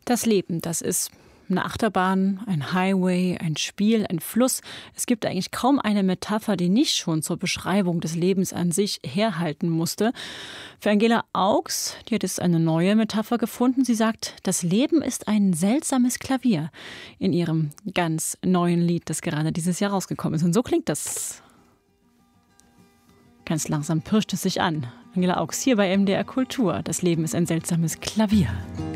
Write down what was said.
Das Leben, das ist eine Achterbahn, ein Highway, ein Spiel, ein Fluss. Es gibt eigentlich kaum eine Metapher, die nicht schon zur Beschreibung des Lebens an sich herhalten musste. Für Angela Augs, die hat jetzt eine neue Metapher gefunden. Sie sagt, das Leben ist ein seltsames Klavier in ihrem ganz neuen Lied, das gerade dieses Jahr rausgekommen ist. Und so klingt das. Ganz langsam pirscht es sich an. Angela Augs hier bei MDR Kultur. Das Leben ist ein seltsames Klavier.